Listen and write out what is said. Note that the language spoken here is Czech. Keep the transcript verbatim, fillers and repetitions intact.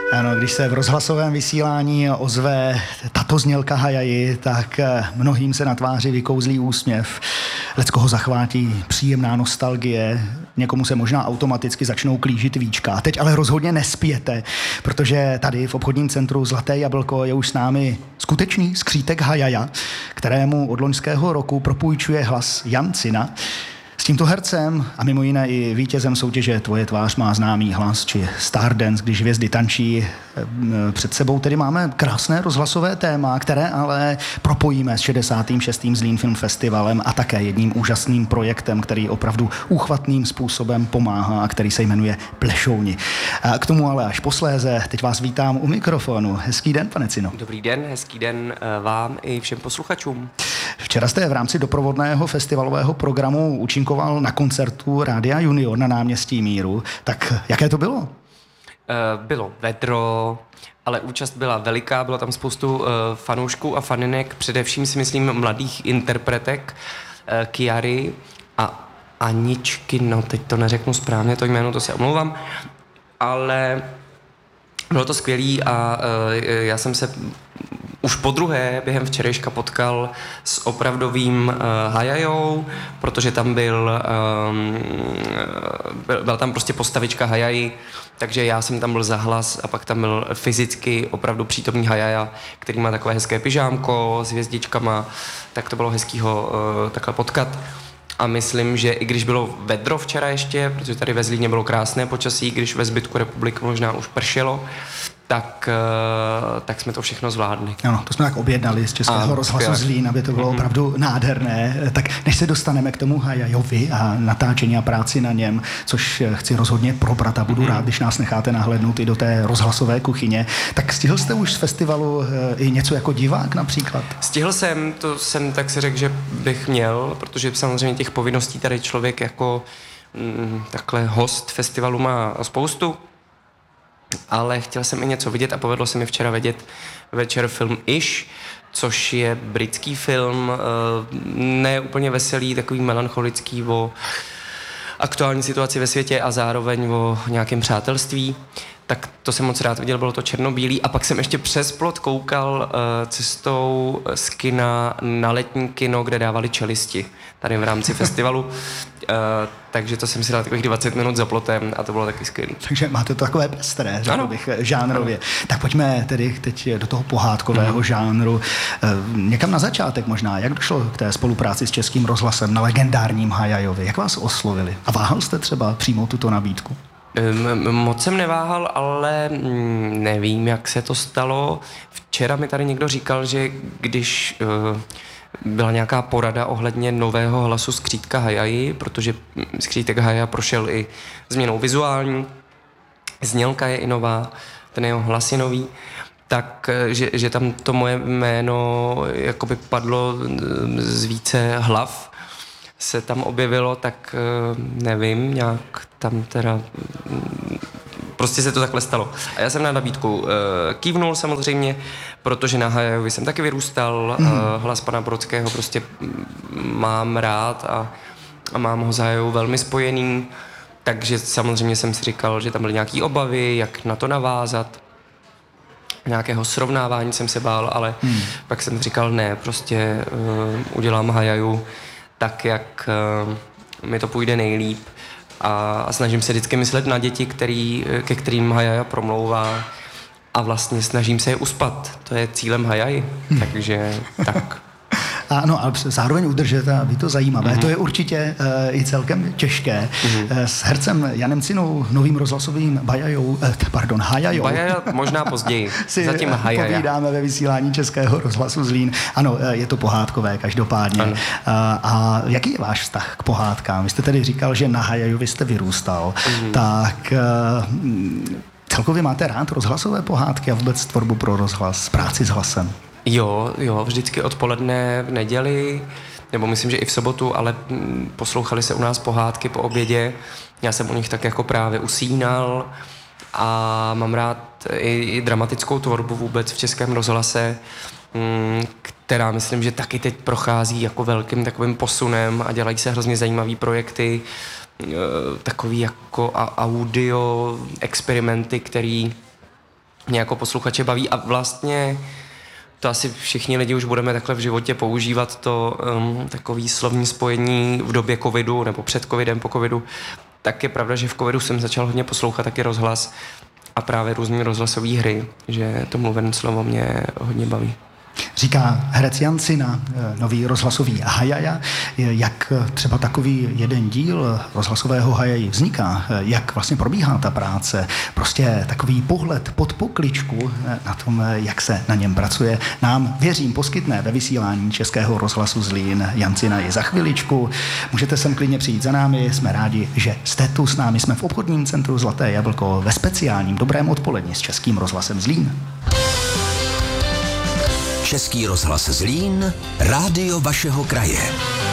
Ano, když se v rozhlasovém vysílání ozve tato znělka Hayaji, tak mnohým se na tváři vykouzlí úsměv. Leckoho zachvátí příjemná nostalgie, někomu se možná automaticky začnou klížit víčka. Teď ale rozhodně nespěte, protože tady v obchodním centru Zlaté jablko je už s námi skutečný skřítek Hayaja, kterému od loňského roku propůjčuje hlas Jan Cina. S tímto hercem a mimo jiné i vítězem soutěže Tvoje tvář má známý hlas či Stardance, když hvězdy tančí, před sebou tedy máme krásné rozhlasové téma, které ale propojíme s šedesátým šestým Zlín Film Festivalem a také jedním úžasným projektem, který opravdu úchvatným způsobem pomáhá a který se jmenuje Plešouni. A k tomu ale až posléze. Teď vás vítám u mikrofonu. Hezký den, pane Cino. Dobrý den, hezký den vám i všem posluchačům. Včera jste v rámci doprovodného festivalového programu účinkoval na koncertu Rádia Junior na náměstí Míru. Tak jaké to bylo? Bylo vedro, ale účast byla veliká, bylo tam spoustu fanoušků a faninek, především si myslím mladých interpretek, Kiary a Aničky, no teď to neřeknu správně, to jméno, to se omlouvám, ale bylo to skvělý a já jsem se už podruhé během včerejška potkal s opravdovým uh, Hayajou, protože tam byl, um, byl, byl tam prostě postavička Hayaji, takže já jsem tam byl za hlas a pak tam byl fyzicky opravdu přítomný Hayaja, který má takové hezké pyžámko s hvězdičkama, tak to bylo hezký ho uh, takhle potkat. A myslím, že i když bylo vedro včera ještě, protože tady ve Zlíně bylo krásné počasí, když ve zbytku republiky možná už pršelo, tak, tak jsme to všechno zvládli. Ano, to jsme tak objednali z Českého rozhlasu Zlín, aby to bylo mm-hmm. opravdu nádherné. Tak než se dostaneme k tomu Hayajovi a natáčení a práci na něm, což chci rozhodně probrat a budu mm-hmm. rád, když nás necháte nahlédnout i do té rozhlasové kuchyně, tak stihl jste už z festivalu i něco jako divák například? Stihl jsem, to jsem tak si řekl, že bych měl, protože samozřejmě těch povinností tady člověk jako mm, takhle host festivalu má spoustu, ale chtěl jsem i něco vidět a povedlo se mi včera vidět večer film Ish, což je britský film, ne úplně veselý, takový melancholický o aktuální situaci ve světě a zároveň o nějakém přátelství. Tak to jsem moc rád viděl, bylo to černobílý a pak jsem ještě přes plot koukal uh, cestou z kina na letní kino, kde dávali Čelisti, tady v rámci festivalu. Uh, takže to jsem si dal takových dvacet minut za plotem a to bylo taky skvělý. Takže máte to takové pestré, řekl bych, žánrově. Ano. Tak pojďme tedy teď do toho pohádkového mm. žánru. Uh, někam na začátek možná, jak došlo k té spolupráci s Českým rozhlasem na legendárním Hayajovi? Jak vás oslovili? A váhal jste třeba přijmout tuto nabídku? Moc jsem neváhal, ale nevím, jak se to stalo. Včera mi tady někdo říkal, že když uh, byla nějaká porada ohledně nového hlasu skřítka Hayaji, protože skřítek Hayaja prošel i změnou vizuální, znělka je i nová, ten jeho hlas je nový, tak, že, že tam to moje jméno jakoby padlo z více hlav, se tam objevilo, tak nevím, nějak tam teda prostě se to takhle stalo. A já jsem na nabídku kývnul samozřejmě, protože na Hayajovi jsem taky vyrůstal, mm. hlas pana Brodského prostě mám rád a, a mám ho s Hayajou velmi spojený, takže samozřejmě jsem si říkal, že tam byly nějaké obavy, jak na to navázat. Nějakého srovnávání jsem se bál, ale mm. pak jsem říkal, ne, prostě uh, udělám Hayaju tak, jak uh, mi to půjde nejlíp a, a snažím se vždycky myslet na děti, který, ke kterým Hayaja promlouvá a vlastně snažím se je uspat. To je cílem Hayaji, hmm. takže tak. Ano, ale zároveň udržet a být to zajímavé. Mm-hmm. To je určitě uh, i celkem těžké. Mm-hmm. S hercem Janem Cinou, novým rozhlasovým Bajajou, uh, pardon, Hayajou. Bajaja možná později, si zatím Hayaja. povídáme ve vysílání Českého rozhlasu Zlín. Ano, je to pohádkové, každopádně. Uh, a jaký je váš vztah k pohádkám? Vy jste tedy říkal, že na Hayajovi jste vyrůstal. Mm-hmm. Tak uh, celkově máte rád rozhlasové pohádky a vůbec tvorbu pro rozhlas, práci s hlasem? Jo, jo, vždycky odpoledne v neděli, nebo myslím, že i v sobotu, ale poslouchali se u nás pohádky po obědě. Já jsem u nich tak jako právě usínal a mám rád i, i dramatickou tvorbu vůbec v Českém rozhlase, která myslím, že taky teď prochází jako velkým takovým posunem a dělají se hrozně zajímavý projekty, takový jako audio experimenty, který mě jako posluchače baví a vlastně to asi všichni lidi už budeme takhle v životě používat, to um, takový slovní spojení v době covidu nebo před covidem, po covidu. Tak je pravda, že v covidu jsem začal hodně poslouchat taky rozhlas a právě různé rozhlasové hry, že to mluvené slovo mě hodně baví. Říká herec Jan Cina, nový rozhlasový Hajaja. Jak třeba takový jeden díl rozhlasového Hajaji vzniká? Jak vlastně probíhá ta práce? Prostě takový pohled pod pokličku na tom, jak se na něm pracuje, nám, věřím, poskytne ve vysílání Českého rozhlasu Zlín Jan Cina je za chviličku. Můžete sem klidně přijít za námi, jsme rádi, že jste tu s námi. Jsme v obchodním centru Zlaté jablko ve speciálním dobrém odpoledni s Českým rozhlasem Zlín. Český rozhlas Zlín, rádio vašeho kraje.